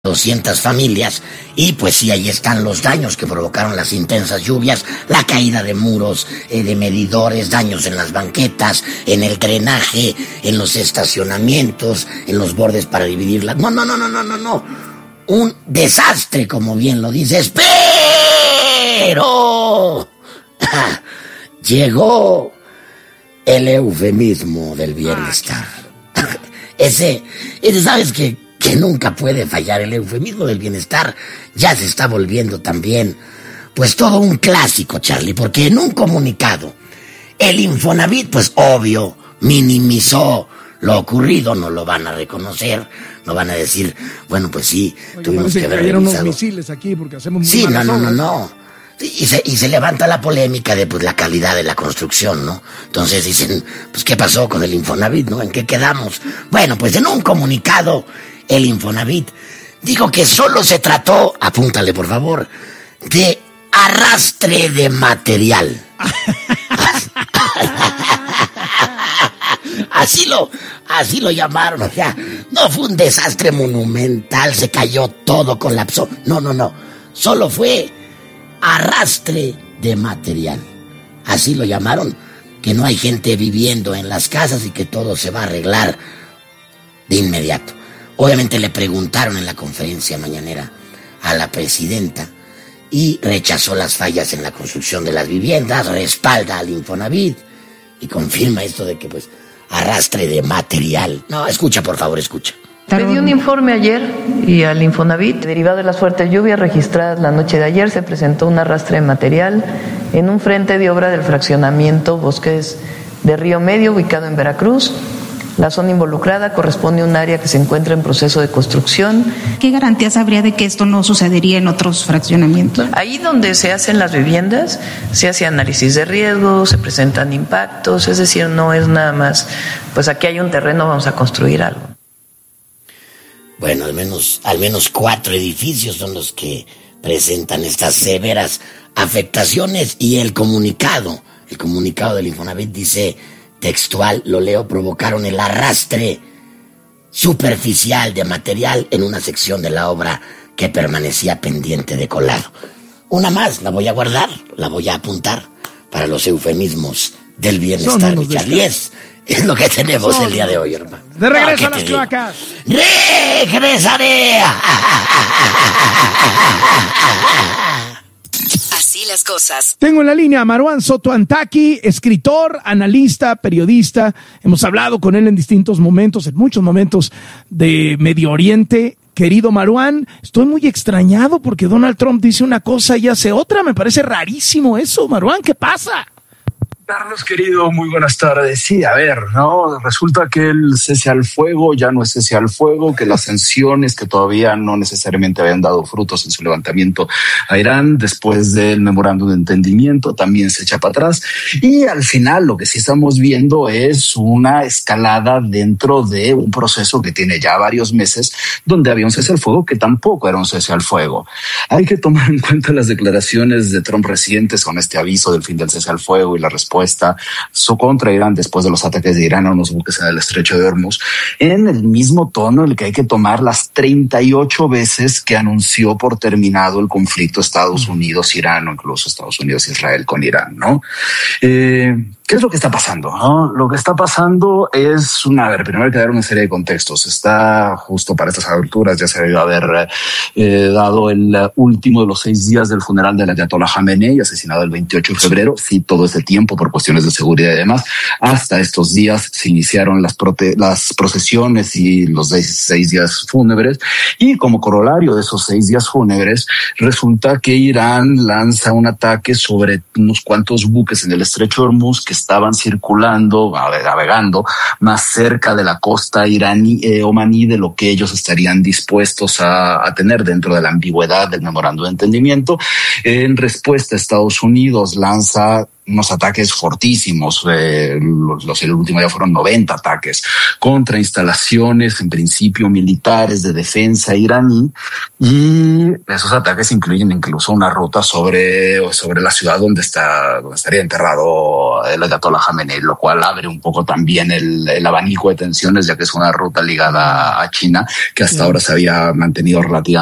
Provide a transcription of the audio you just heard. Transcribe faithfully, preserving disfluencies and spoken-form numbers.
doscientas familias, y pues sí, ahí están los daños que provocaron las intensas lluvias, la caída de muros, eh, de medidores, daños en las banquetas, en el drenaje, en los estacionamientos, en los bordes para dividirlas. No, no, no, no, no, no, no. Un desastre, como bien lo dices, pero llegó el eufemismo del bienestar. Ese, ese, ¿sabes qué? Que nunca puede fallar. El eufemismo del bienestar ya se está volviendo también, pues, todo un clásico, Charlie, porque en un comunicado el Infonavit, pues obvio, minimizó lo ocurrido. No lo van a reconocer, no van a decir, bueno, pues sí, Oye, tuvimos que haber cayeron revisado. unos misiles aquí porque hacemos muy Sí, no, no, no, obras. no. Sí, y se, y se levanta la polémica de, pues, la calidad de la construcción, ¿no? Entonces dicen, pues, ¿qué pasó con el Infonavit, no? ¿En qué quedamos? Bueno, pues en un comunicado el Infonavit dijo que solo se trató, apúntale por favor, de arrastre de material. Así lo, así lo llamaron, o sea, no fue un desastre monumental, se cayó todo, colapsó. No, no, no, solo fue arrastre de material. Así lo llamaron, que no hay gente viviendo en las casas y que todo se va a arreglar de inmediato. Obviamente le preguntaron en la conferencia mañanera a la presidenta y rechazó las fallas en la construcción de las viviendas, respalda al Infonavit y confirma esto de que, pues, arrastre de material. No, escucha, por favor, escucha. Pedí un informe ayer y al Infonavit, derivado de las fuertes lluvias registradas la noche de ayer, se presentó un arrastre de material en un frente de obra del fraccionamiento Bosques de Río Medio, ubicado en Veracruz. La zona involucrada corresponde a un área que se encuentra en proceso de construcción. ¿Qué garantías habría de que esto no sucedería en otros fraccionamientos? Ahí donde se hacen las viviendas, se hace análisis de riesgo, se presentan impactos, es decir, no es nada más, pues aquí hay un terreno, vamos a construir algo. Bueno, al menos, al menos cuatro edificios son los que presentan estas severas afectaciones, y el comunicado, el comunicado del Infonavit dice textual, lo leo: provocaron el arrastre superficial de material en una sección de la obra que permanecía pendiente de colado. Una más, la voy a guardar, la voy a apuntar para los eufemismos del bienestar, mi Charlie. Es, es lo que tenemos Son el día de hoy, hermano. De regreso Ah, a las ¿qué te digo? cloacas. ¡Regresaré! Así las cosas. Tengo en la línea a Marwan Sotoantaki, escritor, analista, periodista. Hemos hablado con él en distintos momentos, en muchos momentos de Medio Oriente. Querido Marwan, estoy muy extrañado porque Donald Trump dice una cosa y hace otra. Me parece rarísimo eso. Marwan, ¿qué pasa? Carlos, querido, muy buenas tardes. Sí, a ver, ¿no? Resulta que el cese al fuego ya no es cese al fuego, que las sanciones que todavía no necesariamente habían dado frutos en su levantamiento a Irán después del memorándum de entendimiento también se echa para atrás. Y al final lo que sí estamos viendo es una escalada dentro de un proceso que tiene ya varios meses, donde había un cese al fuego que tampoco era un cese al fuego. Hay que tomar en cuenta las declaraciones de Trump recientes con este aviso del fin del cese al fuego y la respuesta su contra Irán después de los ataques de Irán a unos buques en el estrecho de Hormuz, en el mismo tono en el que hay que tomar las treinta y ocho veces que anunció por terminado el conflicto Estados Unidos-Irán, o incluso Estados Unidos-Israel con Irán, ¿no? Eh, ¿Qué es lo que está pasando? ¿no? Lo que está pasando es una, a ver, primero hay que dar una serie de contextos. Está justo para estas alturas, ya se debió haber eh, dado el último de los seis días del funeral del Ayatollah Khamenei, asesinado el veintiocho de febrero. Sí, todo ese tiempo por cuestiones de seguridad y demás. Hasta estos días se iniciaron las, prote- las procesiones y los seis, seis días fúnebres. Y como corolario de esos seis días fúnebres, resulta que Irán lanza un ataque sobre unos cuantos buques en el estrecho de Hormuz que estaban circulando, navegando más cerca de la costa iraní, eh, omaní de lo que ellos estarían dispuestos a, a tener dentro de la ambigüedad del memorándum de entendimiento. En respuesta, Estados Unidos lanza unos ataques fortísimos. Eh, los, los, el último día fueron noventa ataques contra instalaciones, en principio militares de defensa iraní, y esos ataques incluyen incluso una ruta sobre, sobre la ciudad donde está, donde estaría enterrado el Ayatollah Jamenei, lo cual abre un poco también el, el abanico de tensiones, ya que es una ruta ligada a China que hasta ahora se había mantenido relativamente